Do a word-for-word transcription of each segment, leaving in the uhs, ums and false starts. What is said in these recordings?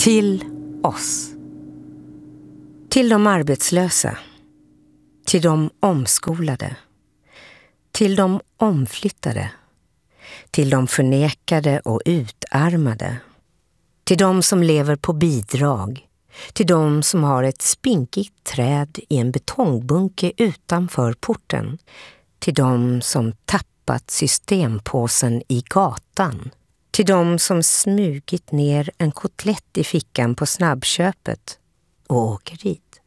Till oss. Till de arbetslösa. Till de omskolade. Till de omflyttade. Till de förnekade och utarmade. Till de som lever på bidrag. Till de som har ett spinkigt träd i en betongbunke utanför porten. Till de som tappat systempåsen i gatan. Till de som smugit ner en kotlett i fickan på snabbköpet och åker dit.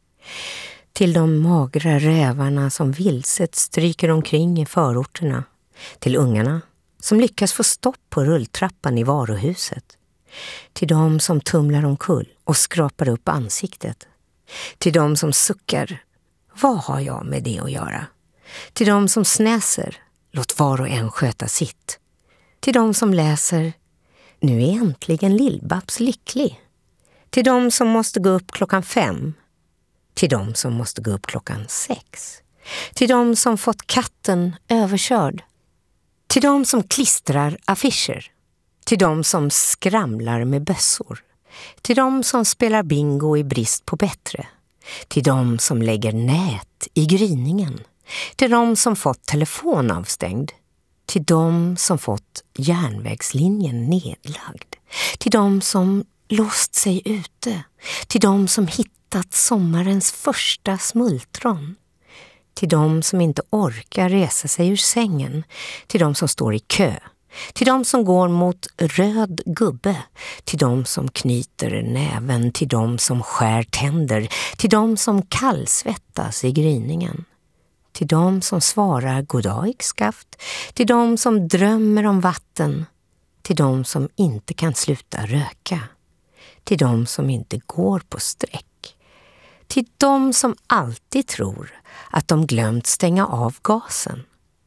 Till de magra rävarna som vilset stryker omkring i förorterna. Till ungarna som lyckas få stopp på rulltrappan i varuhuset. Till de som tumlar omkull och skrapar upp ansiktet. Till de som suckar, vad har jag med det att göra? Till de som snäser, låt var och en sköta sitt. Till de som läser, nu är äntligen Lill-Babs lycklig. Till de som måste gå upp klockan fem. Till de som måste gå upp klockan sex. Till de som fått katten överkörd. Till de som klistrar affischer. Till de som skramlar med bössor. Till de som spelar bingo i brist på bättre. Till de som lägger nät i gryningen. Till de som fått telefon avstängd. Till de som fått järnvägslinjen nedlagd. Till de som låst sig ute. Till de som hittat sommarens första smultron. Till de som inte orkar resa sig ur sängen. Till de som står i kö. Till de som går mot röd gubbe. Till de som knyter näven. Till de som skär tänder. Till de som kallsvettas i gryningen. Till de som svarar goddag yxskaft. Till de som drömmer om vatten. Till de som inte kan sluta röka. Till de som inte går på sträck. Till de som alltid tror att de glömt stänga av gasen.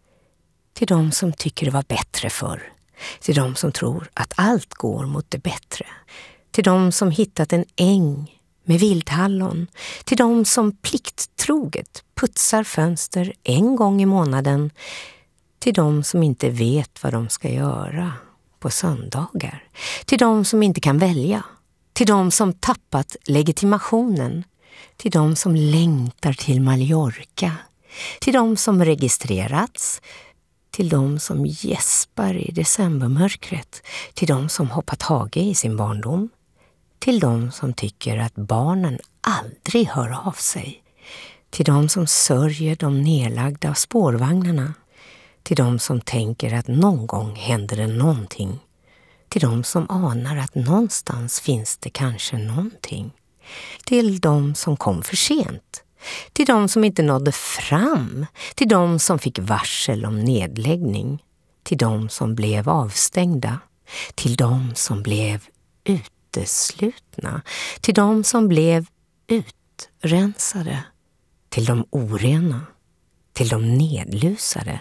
Till de som tycker det var bättre förr. Till de som tror att allt går mot det bättre. Till de som hittat en äng med vildhallon. Till de som plikttroget putsar fönster en gång i månaden. Till de som inte vet vad de ska göra på söndagar. Till de som inte kan välja. Till de som tappat legitimationen. Till de som längtar till Mallorca. Till de som registrerats. Till de som gäspar i decembermörkret. Till de som hoppat hage i sin barndom. Till de som tycker att barnen aldrig hör av sig. Till de som sörjer de nedlagda spårvagnarna. Till de som tänker att någon gång händer det någonting. Till de som anar att någonstans finns det kanske någonting. Till de som kom för sent. Till de som inte nådde fram. Till de som fick varsel om nedläggning. Till de som blev avstängda. Till de som blev uteslutna. Till de som blev utrensade. Till de orena. Till de nedlusade.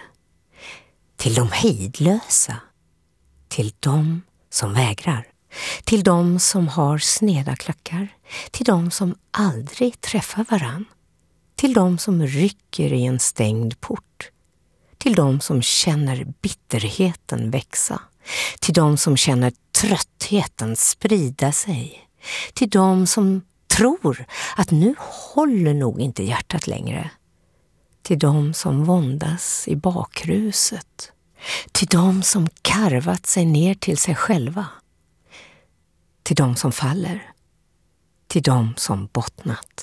Till de hejdlösa. Till de som vägrar. Till de som har sneda klackar. Till de som aldrig träffar varann. Till de som rycker i en stängd port. Till de som känner bitterheten växa. Till de som känner tröttheten sprida sig. Till de som tror att nu håller nog inte hjärtat längre. Till de som våndas i bakruset. Till de som karvat sig ner till sig själva. Till de som faller. Till de som bottnat.